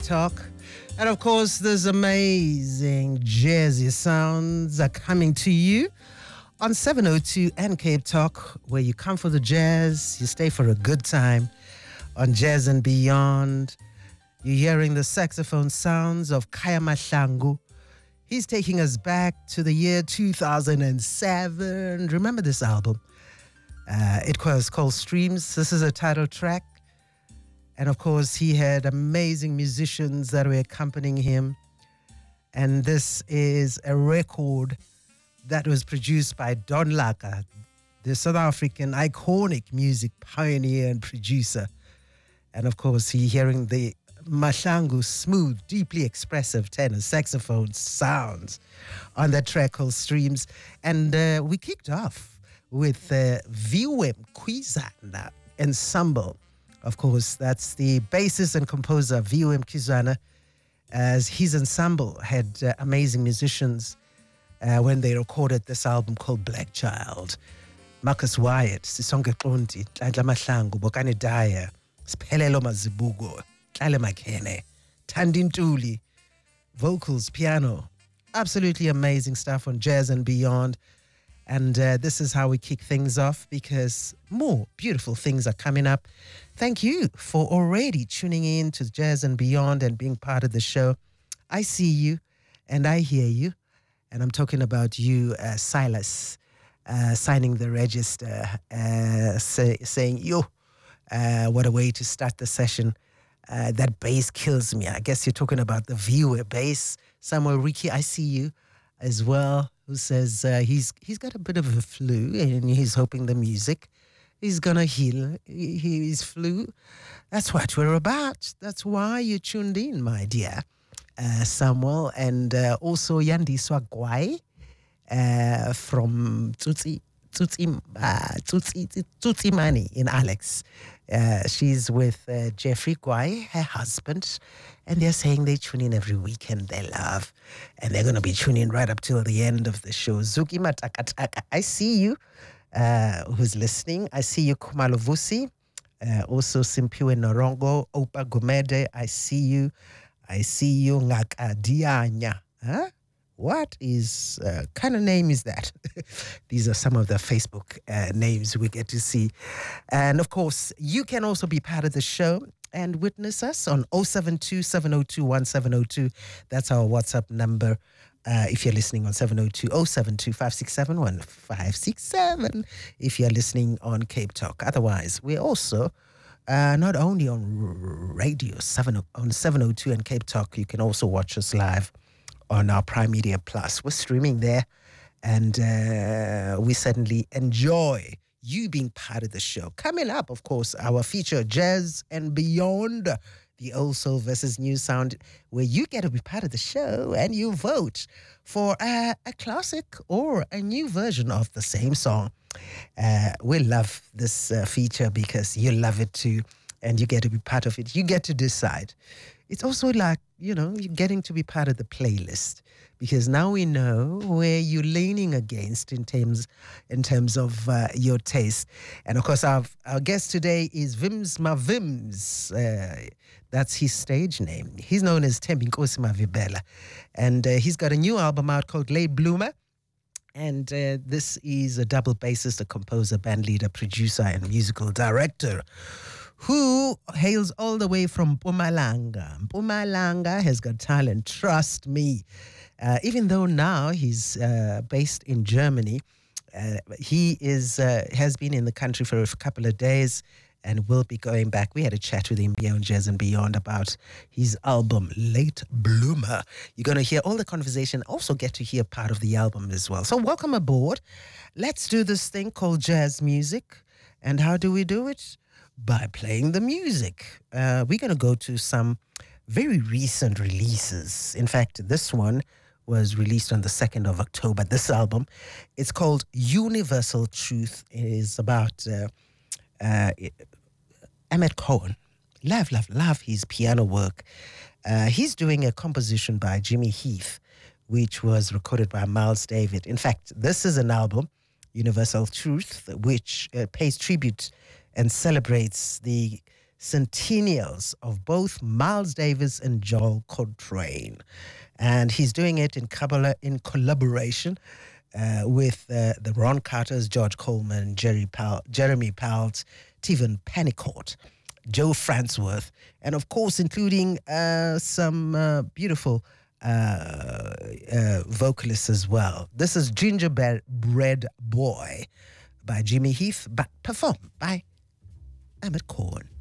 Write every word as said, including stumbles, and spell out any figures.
Talk. And of course, those amazing jazzy sounds are coming to you on seven oh two and Cape Talk, where you come for the jazz, you stay for a good time. On Jazz and Beyond, you're hearing the saxophone sounds of Khaya Mahlangu. He's taking us back to the year two thousand seven. Remember this album? Uh, it was called Streams. This is a title track. And of course, he had amazing musicians that were accompanying him. And this is a record that was produced by Don Laka, the South African iconic music pioneer and producer. And of course, he hearing the Mahlangu smooth, deeply expressive tenor saxophone sounds on that track called Streams. And uh, we kicked off with uh, V W M Kwizana Ensemble. Of course, that's the bassist and composer V W M Kwizana, as his ensemble had uh, amazing musicians uh, when they recorded this album called Black Child. Marcus Wyatt, Sisonke Xonti, Nhlanhla Mahlangu, Bokani Daya, Siphelelo Mazibuko, Tlale Makhene, Thandi Ntuli, vocals, piano. Absolutely amazing stuff on Jazz and Beyond. And uh, this is how we kick things off, because more beautiful things are coming up. Thank you for already tuning in to Jazz and Beyond and being part of the show. I see you and I hear you. And I'm talking about you, uh, Silas, uh, signing the register, uh, say, saying, yo, uh, what a way to start the session. Uh, that bass kills me. I guess you're talking about the viewer bass. Samuel Ricky, I see you as well, who says uh, he's he's got a bit of a flu and he's hoping the music is going to heal his flu. That's what we're about. That's why you tuned in, my dear uh, Samuel. And uh, also Yandiswa Gwai uh, from Tutsi, Tutsi, uh, Tutsi, Tutsi Mani in Alex. Uh, she's with uh, Jeffrey Gwai, her husband, and they're saying they tune in every weekend, they love, and they're going to be tuning in right up till the end of the show. Zuki Matakataka, I see you, uh, who's listening. I see you, Kumalo Vusi, uh, also Simpiwe Norongo, Opa Gumede, I see you. I see you, Ngaka Dianya. Huh? What is uh, kind of name is that? These are some of the Facebook uh, names we get to see. And of course, you can also be part of the show and witness us on oh seven two, seven oh two, one seven oh two. That's our WhatsApp number. Uh, if you're listening on seven oh two, oh seven two, five six seven, one five six seven. If you're listening on Cape Talk. Otherwise, we're also uh, not only on radio, seven, on seven oh two and Cape Talk, you can also watch us live on our Prime Media Plus. We're streaming there, and uh, we certainly enjoy you being part of the show. Coming up, of course, our feature, Jazz and Beyond, the old soul versus new sound, where you get to be part of the show and you vote for uh, a classic or a new version of the same song. Uh, we love this uh, feature because you love it too, and you get to be part of it. You get to decide. It's also like, you know, you're getting to be part of the playlist, because now we know where you're leaning against in terms in terms of uh, your taste. And of course, our, our guest today is Vims Mavims. Uh, that's his stage name. He's known as Thembinkosi Mavibela. And uh, he's got a new album out called Late Bloomer. And uh, this is a double bassist, a composer, band leader, producer, and musical director, who hails all the way from Mpumalanga. Mpumalanga has got talent, trust me. Uh, even though now he's uh, based in Germany, uh, he is uh, has been in the country for a couple of days and will be going back. We had a chat with him beyond Jazz and Beyond about his album, Late Bloomer. You're going to hear all the conversation, also get to hear part of the album as well. So welcome aboard. Let's do this thing called jazz music. And how do we do it? By playing the music. Uh, we're going to go to some very recent releases. In fact, this one was released on the second of October, this album. It's called Universal Truth. It is about uh, uh, Ahmed Cohen. Love, love, love his piano work. Uh, he's doing a composition by Jimmy Heath, which was recorded by Miles Davis. In fact, this is an album, Universal Truth, which uh, pays tribute and celebrates the centennials of both Miles Davis and Joel Coltrane. And he's doing it in, cabala- in collaboration uh, with uh, the Ron Carters, George Coleman, Jerry Powell, Jeremy Powell, Stephen Pennicourt, Joe Fransworth, and of course including uh, some uh, beautiful uh, uh, vocalists as well. This is Gingerbread Boy by Jimmy Heath, but performed by Emmett Korn.